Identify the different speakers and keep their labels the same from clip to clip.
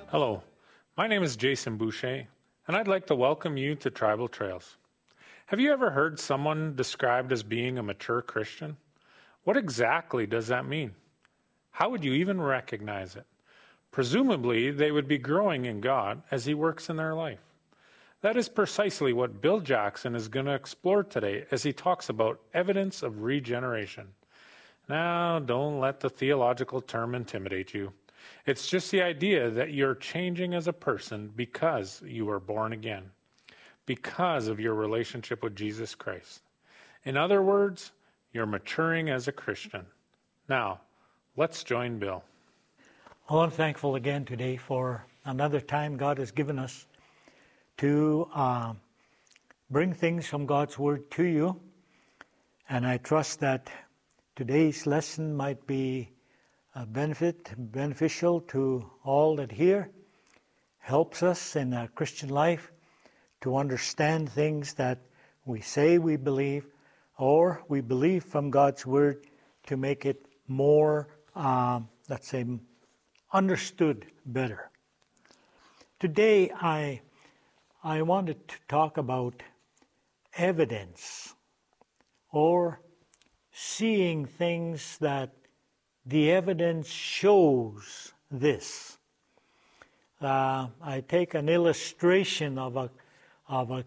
Speaker 1: Hello, my name is Jason Boucher, and I'd like to welcome you to Tribal Trails. Have you ever heard someone described as being a mature Christian? What exactly does that mean? How would you even recognize it? Presumably, they would be growing in God as He works in their life. That is precisely what Bill Jackson is going to explore today as he talks about evidence of regeneration. Now, don't let the theological term intimidate you. It's just the idea that you're changing as a person because you were born again, because of your relationship with Jesus Christ. In other words, you're maturing as a Christian. Now, let's join Bill.
Speaker 2: Well, I'm thankful again today for another time God has given us to bring things from God's Word to you. And I trust that today's lesson might be beneficial to all that hear, helps us in our Christian life to understand things that we say we believe, or we believe from God's Word to make it more, let's say, understood better. Today I wanted to talk about evidence, or seeing things that the evidence shows this. I take an illustration of a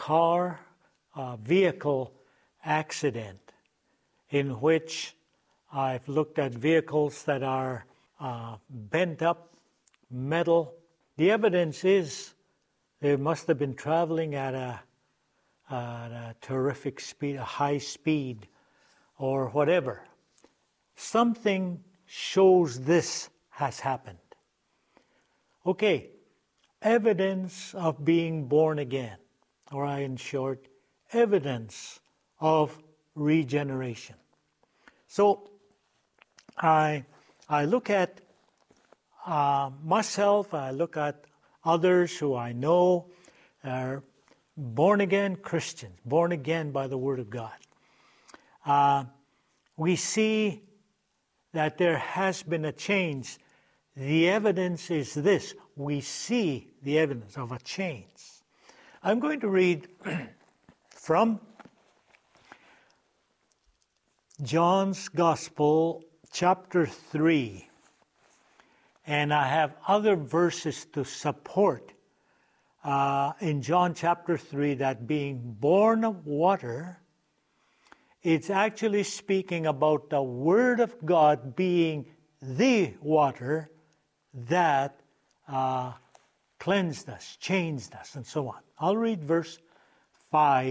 Speaker 2: vehicle accident, in which I've looked at vehicles that are bent up metal. The evidence is they must have been traveling at a terrific speed, a high speed, or whatever. Something shows this has happened. Okay, evidence of being born again, or in short, evidence of regeneration. So I look at myself, I look at others who I know are born again Christians, born again by the Word of God. We see that there has been a change. The evidence is this. We see the evidence of a change. I'm going to read from John's Gospel, chapter 3. And I have other verses to support in John chapter 3 that being born of water, it's actually speaking about the Word of God being the water that cleansed us, changed us, and so on. I'll read verse 5